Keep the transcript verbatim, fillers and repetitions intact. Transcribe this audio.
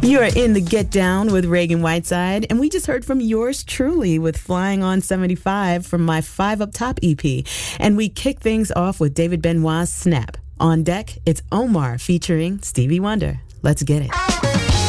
You are in the Get Down with Reagan Whiteside, and we just heard from yours truly with Flying on seventy-five from my Five Up Top E P. And we kick things off with David Benoit's Snap. On deck, it's Omar featuring Stevie Wonder. Let's get it.